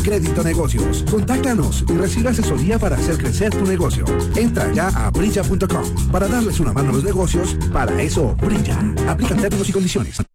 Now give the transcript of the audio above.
Crédito Negocios. Contáctanos y recibe asesoría para hacer crecer tu negocio. Entra ya a brilla.com para darles una mano a los negocios. Para eso, brilla. Aplican términos y condiciones.